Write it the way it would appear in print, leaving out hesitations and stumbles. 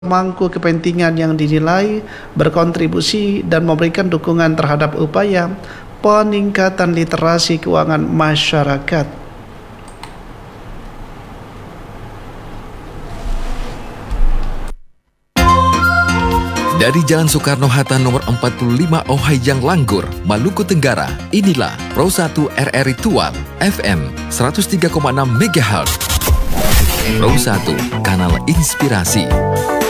pemangku kepentingan yang dinilai berkontribusi dan memberikan dukungan terhadap upaya peningkatan literasi keuangan masyarakat. Dari Jalan Soekarno-Hatta nomor 45 Ohayjang Langgur, Maluku Tenggara, inilah Pro 1 RRI Tual FM 103,6 MHz. Pro 1, kanal inspirasi.